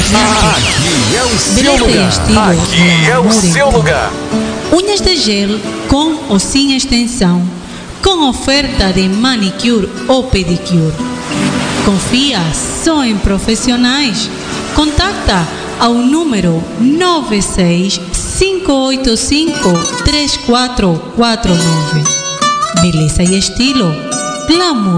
Aqui é o seu Beleza e lugar. estilo Aqui é o glamour seu lugar. Unhas de gel com ou sem extensão, com oferta de manicure ou pedicure. Confia só em profissionais. Contacta ao número 965853449. Beleza e estilo glamour.